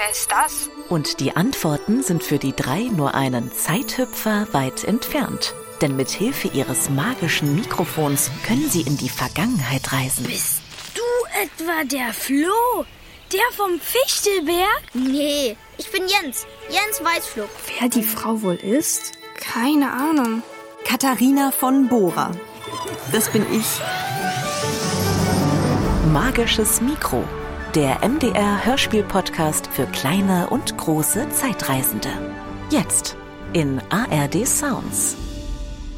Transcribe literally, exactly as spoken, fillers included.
wer ist das? Und die Antworten sind für die drei nur einen Zeithüpfer weit entfernt. Denn mit Hilfe ihres magischen Mikrofons können sie in die Vergangenheit reisen. Bist du etwa der Flo? Der vom Fichtelberg? Nee, ich bin Jens. Jens Weißflug. Wer die Frau wohl ist? Keine Ahnung. Katharina von Bora. Das bin ich. Magisches Mikro. Der M D R-Hörspiel-Podcast für kleine und große Zeitreisende. Jetzt in A R D Sounds.